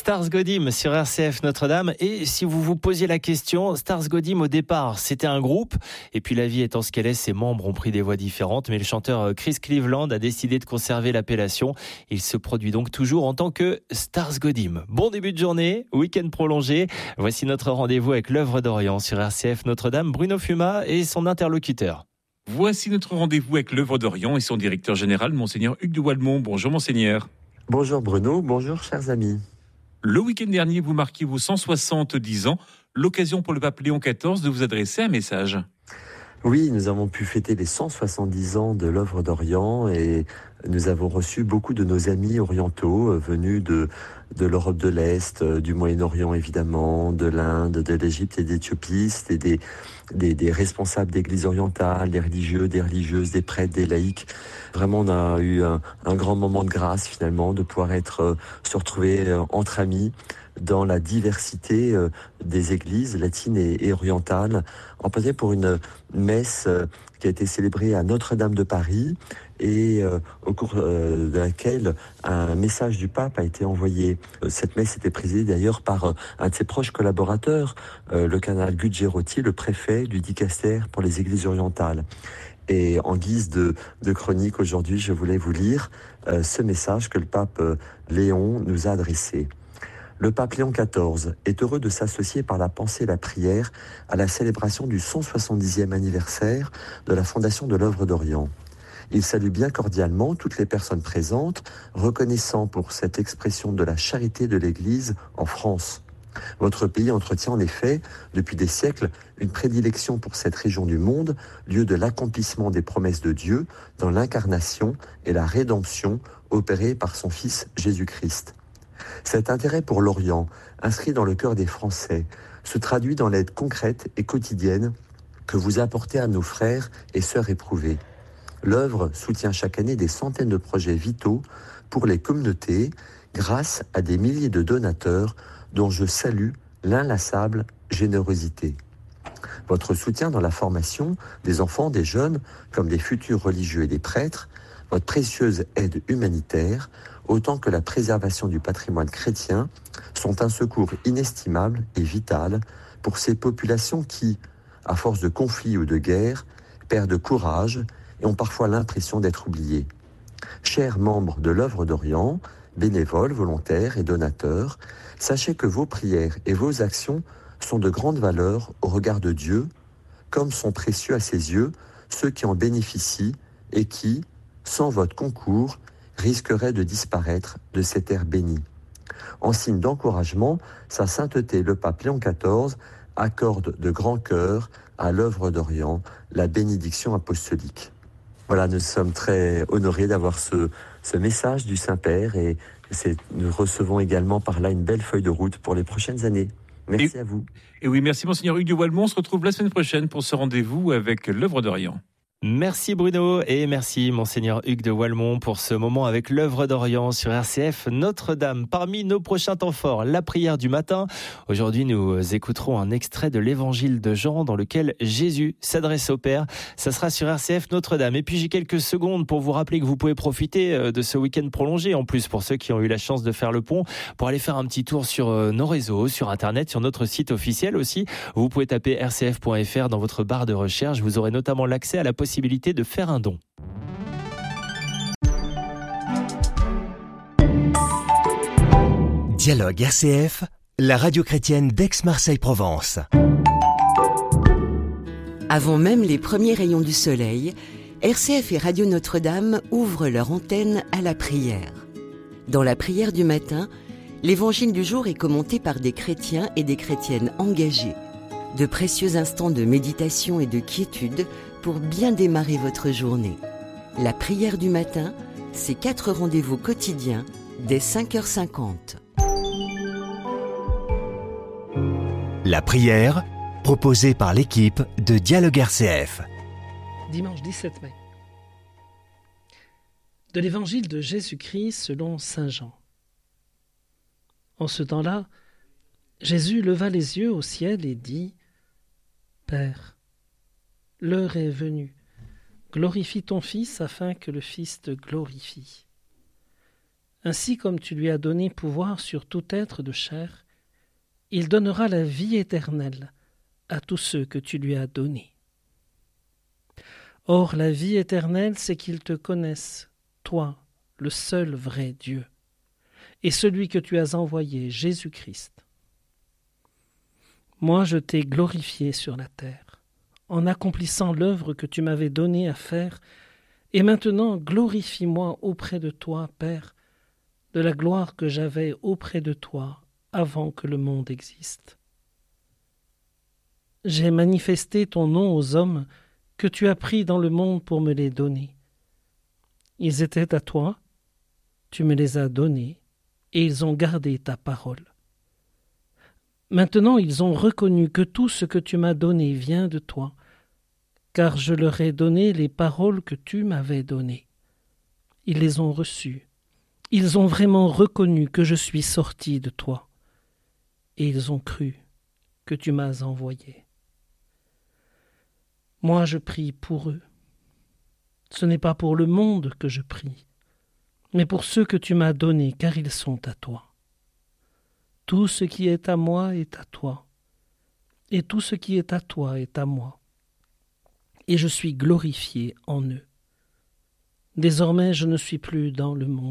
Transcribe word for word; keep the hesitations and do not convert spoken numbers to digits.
Stars Godim sur R C F Notre-Dame. Et si vous vous posiez la question, Stars Godim au départ, c'était un groupe. Et puis la vie étant ce qu'elle est, ses membres ont pris des voies différentes. Mais le chanteur Chris Cleveland a décidé de conserver l'appellation. Il se produit donc toujours en tant que Stars Godim. Bon début de journée, week-end prolongé. Voici notre rendez-vous avec l'œuvre d'Orient sur R C F Notre-Dame. Bruno Fuma et son interlocuteur. Voici notre rendez-vous avec l'œuvre d'Orient et son directeur général, Monseigneur Hugues de Walmont. Bonjour Monseigneur. Bonjour Bruno, bonjour chers amis. Le week-end dernier, vous marquiez vos cent soixante-dix ans, l'occasion pour le pape Léon quatorze de vous adresser un message. Oui, nous avons pu fêter les cent soixante-dix ans de l'œuvre d'Orient et nous avons reçu beaucoup de nos amis orientaux euh, venus de, de l'Europe de l'Est, euh, du Moyen-Orient évidemment, de l'Inde, de l'Égypte et d'Éthiopie. C'était des, des, des responsables d'églises orientales, des religieux, des religieuses, des prêtres, des laïcs. Vraiment, on a eu un, un grand moment de grâce finalement de pouvoir être, euh, se retrouver euh, entre amis dans la diversité euh, des églises latines et, et orientales, en passant pour une messe euh, qui a été célébrée à Notre-Dame de Paris et euh, au cours euh, de laquelle un message du pape a été envoyé. Cette messe était présidée d'ailleurs par euh, un de ses proches collaborateurs, euh, le cardinal Gugerotti, le préfet du dicaster pour les églises orientales. Et en guise de, de chronique aujourd'hui, je voulais vous lire euh, ce message que le pape euh, Léon nous a adressé. Le pape Léon quatorze est heureux de s'associer par la pensée et la prière à la célébration du cent soixante-dixième anniversaire de la fondation de l'œuvre d'Orient. Il salue bien cordialement toutes les personnes présentes, reconnaissant pour cette expression de la charité de l'Église en France. Votre pays entretient en effet, depuis des siècles, une prédilection pour cette région du monde, lieu de l'accomplissement des promesses de Dieu dans l'incarnation et la rédemption opérée par son Fils Jésus-Christ. Cet intérêt pour l'Orient, inscrit dans le cœur des Français, se traduit dans l'aide concrète et quotidienne que vous apportez à nos frères et sœurs éprouvés. L'œuvre soutient chaque année des centaines de projets vitaux pour les communautés grâce à des milliers de donateurs dont je salue l'inlassable générosité. Votre soutien dans la formation des enfants, des jeunes, comme des futurs religieux et des prêtres, votre précieuse aide humanitaire, autant que la préservation du patrimoine chrétien, sont un secours inestimable et vital pour ces populations qui, à force de conflits ou de guerres, perdent courage et ont parfois l'impression d'être oubliées. Chers membres de l'œuvre d'Orient, bénévoles, volontaires et donateurs, sachez que vos prières et vos actions sont de grande valeur au regard de Dieu, comme sont précieux à ses yeux ceux qui en bénéficient et qui, sans votre concours, risqueraient de disparaître de cette terre bénie. En signe d'encouragement, sa sainteté, le pape Léon quatorze, accorde de grand cœur à l'œuvre d'Orient la bénédiction apostolique. Voilà, nous sommes très honorés d'avoir ce, ce message du Saint-Père et c'est, nous recevons également par là une belle feuille de route pour les prochaines années. Merci et, à vous. Et oui, merci Monseigneur Hugues de Walmont. On se retrouve la semaine prochaine pour ce rendez-vous avec l'œuvre d'Orient. Merci Bruno et merci Monseigneur Hugues de Walmont pour ce moment avec l'œuvre d'Orient sur R C F Notre-Dame. Parmi nos prochains temps forts, la prière du matin. Aujourd'hui, nous écouterons un extrait de l'évangile de Jean dans lequel Jésus s'adresse au Père. Ça sera sur R C F Notre-Dame. Et puis j'ai quelques secondes pour vous rappeler que vous pouvez profiter de ce week-end prolongé. En plus, pour ceux qui ont eu la chance de faire le pont, pour aller faire un petit tour sur nos réseaux, sur Internet, sur notre site officiel aussi. Vous pouvez taper r c f point f r dans votre barre de recherche. Vous aurez notamment l'accès à la possibilité possibilité de faire un don. Dialogue R C F, la radio chrétienne d'Aix-Marseille-Provence. Avant même les premiers rayons du soleil, R C F et Radio Notre-Dame ouvrent leur antenne à la prière. Dans la prière du matin, l'évangile du jour est commenté par des chrétiens et des chrétiennes engagés. De précieux instants de méditation et de quiétude pour bien démarrer votre journée. La prière du matin, c'est quatre rendez-vous quotidiens dès cinq heures cinquante. La prière, proposée par l'équipe de Dialogue R C F. Dimanche dix-sept mai. De l'évangile de Jésus-Christ selon saint Jean. En ce temps-là, Jésus leva les yeux au ciel et dit : Père, l'heure est venue. Glorifie ton Fils afin que le Fils te glorifie. Ainsi comme tu lui as donné pouvoir sur tout être de chair, il donnera la vie éternelle à tous ceux que tu lui as donnés. Or, la vie éternelle, c'est qu'ils te connaissent, toi, le seul vrai Dieu, et celui que tu as envoyé, Jésus-Christ. Moi, je t'ai glorifié sur la terre, en accomplissant l'œuvre que tu m'avais donnée à faire, et maintenant glorifie-moi auprès de toi, Père, de la gloire que j'avais auprès de toi avant que le monde existe. J'ai manifesté ton nom aux hommes que tu as pris dans le monde pour me les donner. Ils étaient à toi, tu me les as donnés, et ils ont gardé ta parole. Maintenant ils ont reconnu que tout ce que tu m'as donné vient de toi, car je leur ai donné les paroles que tu m'avais données. Ils les ont reçues. Ils ont vraiment reconnu que je suis sorti de toi, et ils ont cru que tu m'as envoyé. Moi je prie pour eux. Ce n'est pas pour le monde que je prie, mais pour ceux que tu m'as donnés, car ils sont à toi. Tout ce qui est à moi est à toi, et tout ce qui est à toi est à moi, et je suis glorifié en eux. Désormais je ne suis plus dans le monde,